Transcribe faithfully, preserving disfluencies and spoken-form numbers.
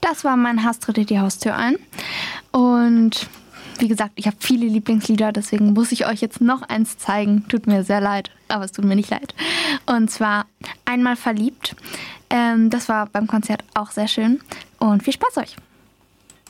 Das war mein Hass tritt die Haustür ein. Und wie gesagt, ich habe viele Lieblingslieder, deswegen muss ich euch jetzt noch eins zeigen. Tut mir sehr leid, aber es tut mir nicht leid. Und zwar Einmal verliebt. Ähm, das war beim Konzert auch sehr schön. Und viel Spaß euch!